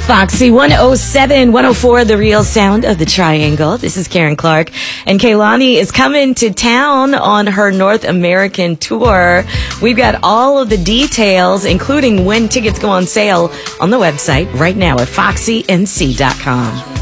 Foxy 107, 104, the real sound of the triangle. This is Karen Clark. And Kehlani is coming to town on her North American tour. We've got all of the details, including when tickets go on sale, on the website right now at foxync.com.